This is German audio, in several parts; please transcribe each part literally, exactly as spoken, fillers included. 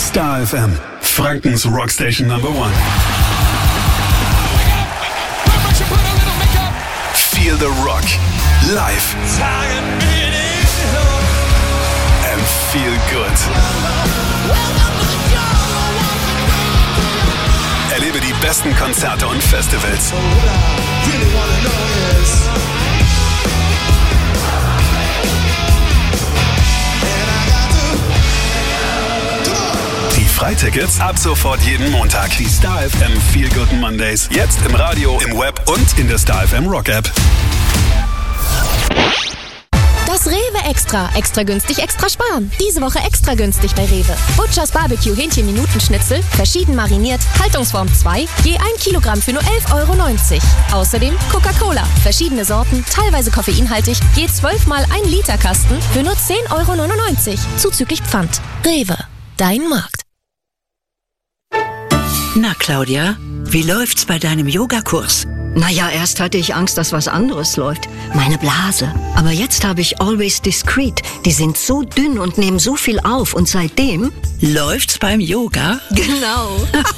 Star F M, Frankens Rockstation Number One. Feel the Rock live and feel good. Erlebe die besten Konzerte und Festivals. Die Freitickets ab sofort jeden Montag. Die Star F M Feel Good Mondays. Jetzt im Radio, im Web und in der Star F M Rock App. Das Rewe Extra. Extra günstig, extra sparen. Diese Woche extra günstig bei Rewe. Butchers Barbecue Hähnchen-Minuten-Schnitzel, verschieden mariniert, Haltungsform zwei, je ein Kilogramm für nur elf Euro neunzig. Außerdem Coca-Cola, verschiedene Sorten, teilweise koffeinhaltig, je zwölf mal ein Liter Kasten für nur zehn Euro neunundneunzig. Zuzüglich Pfand. Rewe, dein Markt. Na, Claudia, wie läuft's bei deinem Yogakurs? Naja, erst hatte ich Angst, dass was anderes läuft. Meine Blase. Aber jetzt habe ich Always Discreet. Die sind so dünn und nehmen so viel auf. Und seitdem... Läuft's beim Yoga? Genau.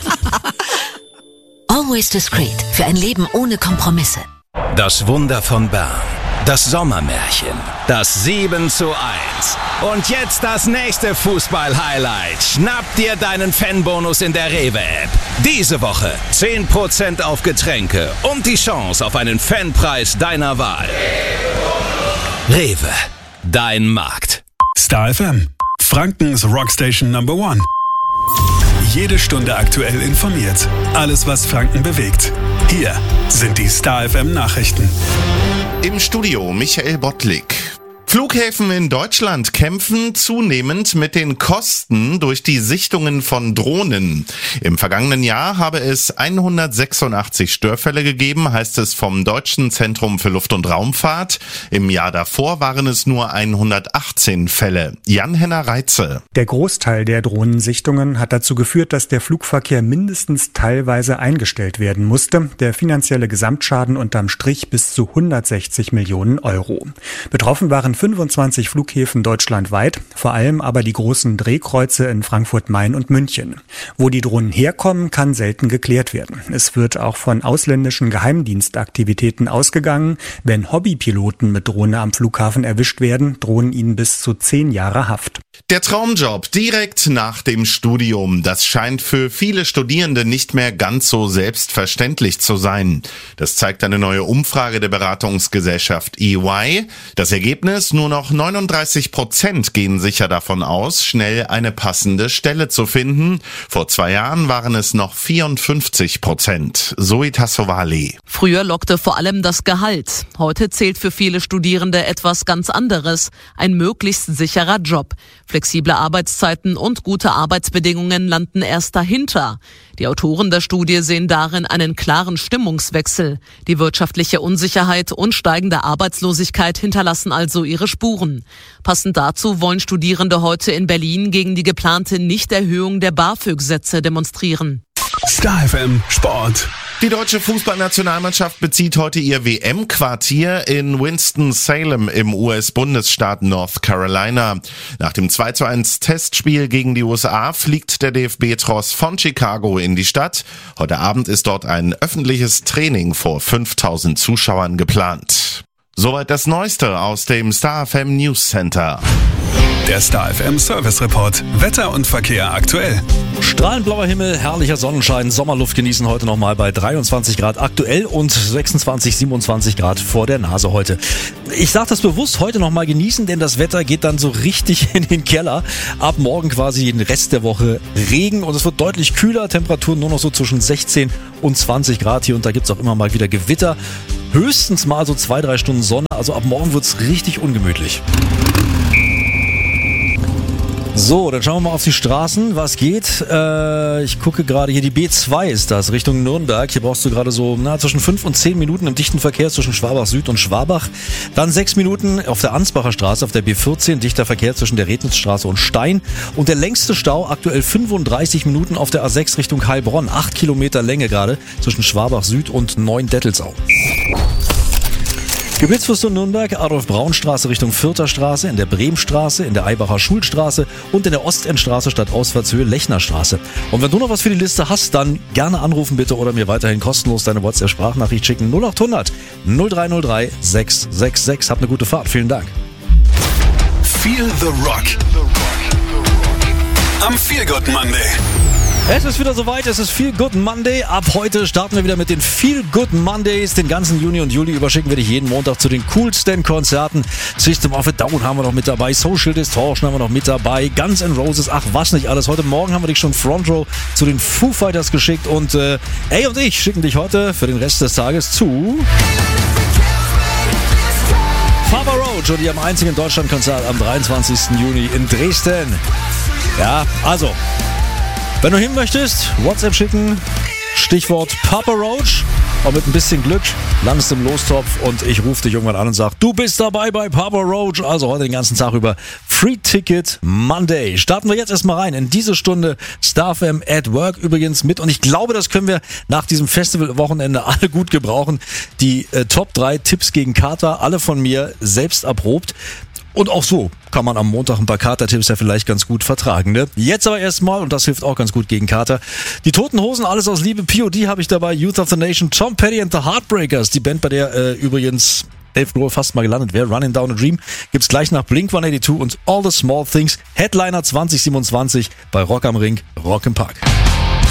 Always Discreet. Für ein Leben ohne Kompromisse. Das Wunder von Bern. Das Sommermärchen. Das sieben zu eins. Und jetzt das nächste Fußball-Highlight. Schnapp dir deinen Fanbonus in der Rewe-App. Diese Woche zehn Prozent auf Getränke und die Chance auf einen Fanpreis deiner Wahl. Rewe, dein Markt. Star F M, Frankens Rockstation Number One. Jede Stunde aktuell informiert. Alles, was Franken bewegt. Hier sind die Star F M Nachrichten. Im Studio Michael Bottlik. Flughäfen in Deutschland kämpfen zunehmend mit den Kosten durch die Sichtungen von Drohnen. Im vergangenen Jahr habe es hundertsechsundachtzig Störfälle gegeben, heißt es vom Deutschen Zentrum für Luft- und Raumfahrt. Im Jahr davor waren es nur hundertachtzehn Fälle. Jan-Henner Reitze. Der Großteil der Drohnensichtungen hat dazu geführt, dass der Flugverkehr mindestens teilweise eingestellt werden musste. Der finanzielle Gesamtschaden unterm Strich bis zu hundertsechzig Millionen Euro. Betroffen waren fünfundzwanzig Flughäfen deutschlandweit, vor allem aber die großen Drehkreuze in Frankfurt, Main und München. Wo die Drohnen herkommen, kann selten geklärt werden. Es wird auch von ausländischen Geheimdienstaktivitäten ausgegangen. Wenn Hobbypiloten mit Drohne am Flughafen erwischt werden, drohen ihnen bis zu zehn Jahre Haft. Der Traumjob direkt nach dem Studium, das scheint für viele Studierende nicht mehr ganz so selbstverständlich zu sein. Das zeigt eine neue Umfrage der Beratungsgesellschaft E Y. Das Ergebnis, nur noch neununddreißig Prozent gehen sicher davon aus, schnell eine passende Stelle zu finden. Vor zwei Jahren waren es noch vierundfünfzig Prozent. Zoe Tassovali. Früher lockte vor allem das Gehalt. Heute zählt für viele Studierende etwas ganz anderes. Ein möglichst sicherer Job. Flexible Arbeitszeiten und gute Arbeitsbedingungen landen erst dahinter. Die Autoren der Studie sehen darin einen klaren Stimmungswechsel. Die wirtschaftliche Unsicherheit und steigende Arbeitslosigkeit hinterlassen also ihre Spuren. Passend dazu wollen Studierende heute in Berlin gegen die geplante Nichterhöhung der BAföG-Sätze demonstrieren. Star F M Sport. Die deutsche Fußballnationalmannschaft bezieht heute ihr W M-Quartier in Winston-Salem im U S-Bundesstaat North Carolina. Nach dem zwei zu eins Testspiel gegen die U S A fliegt der D F B-Tross von Chicago in die Stadt. Heute Abend ist dort ein öffentliches Training vor fünftausend Zuschauern geplant. Soweit das Neueste aus dem Star F M News Center. Der Star F M Service Report. Wetter und Verkehr aktuell. Strahlend blauer Himmel, herrlicher Sonnenschein, Sommerluft genießen heute nochmal bei dreiundzwanzig Grad aktuell und sechsundzwanzig, siebenundzwanzig Grad vor der Nase heute. Ich sage das bewusst, heute nochmal genießen, denn das Wetter geht dann so richtig in den Keller. Ab morgen quasi den Rest der Woche Regen und es wird deutlich kühler, Temperaturen nur noch so zwischen sechzehn und zwanzig Grad hier und da gibt es auch immer mal wieder Gewitter. Höchstens mal so zwei, drei Stunden Sonne, also ab morgen wird es richtig ungemütlich. So, dann schauen wir mal auf die Straßen, was geht. Äh, ich gucke gerade hier, die B zwei ist das, Richtung Nürnberg. Hier brauchst du gerade so na, zwischen fünf und zehn Minuten im dichten Verkehr zwischen Schwabach Süd und Schwabach. Dann sechs Minuten auf der Ansbacher Straße, auf der B vierzehn, dichter Verkehr zwischen der Rednitzstraße und Stein. Und der längste Stau aktuell fünfunddreißig Minuten auf der A sechs Richtung Heilbronn. acht Kilometer Länge gerade zwischen Schwabach Süd und Neuendettelsau. Gebietsfürst und Nürnberg, Adolf-Braun-Straße Richtung Fürther Straße, in der Bremstraße, in der Eibacher Schulstraße und in der Ostendstraße statt Ausfahrtshöhe Lechnerstraße. Und wenn du noch was für die Liste hast, dann gerne anrufen bitte oder mir weiterhin kostenlos deine WhatsApp-Sprachnachricht schicken. null acht hundert null drei null drei sechs sechs sechs. Habt eine gute Fahrt. Vielen Dank. Feel the Rock. Am Feel Good Monday. Es ist wieder soweit, es ist Feel Good Monday. Ab heute starten wir wieder mit den Feel Good Mondays. Den ganzen Juni und Juli überschicken wir dich jeden Montag zu den coolsten Konzerten. System of a Down haben wir noch mit dabei, Social Distortion haben wir noch mit dabei, Guns N' Roses, ach was nicht alles. Heute Morgen haben wir dich schon Front Row zu den Foo Fighters geschickt und äh, ey und ich schicken dich heute für den Rest des Tages zu Papa Roach und ihrem einzigen Deutschlandkonzert am dreiundzwanzigsten Juni in Dresden. Ja, also wenn du hin möchtest, WhatsApp schicken, Stichwort Papa Roach und mit ein bisschen Glück landest du im Lostopf und ich rufe dich irgendwann an und sag, du bist dabei bei Papa Roach, also heute den ganzen Tag über Free Ticket Monday. Starten wir jetzt erstmal rein in diese Stunde Star F M at Work übrigens mit und ich glaube, das können wir nach diesem Festival-Wochenende alle gut gebrauchen. Die äh, Top drei Tipps gegen Kater, alle von mir selbst erprobt. Und auch so kann man am Montag ein paar Kater-Tipps ja vielleicht ganz gut vertragen, ne? Jetzt aber erstmal, und das hilft auch ganz gut gegen Kater, die Toten Hosen, alles aus Liebe, P O D habe ich dabei, Youth of the Nation, Tom Petty and the Heartbreakers, die Band, bei der äh, übrigens Dave Grohl fast mal gelandet wäre, Running Down a Dream, gibt's gleich nach Blink one eighty-two und All the Small Things, Headliner zwanzig siebenundzwanzig bei Rock am Ring, Rock im Park.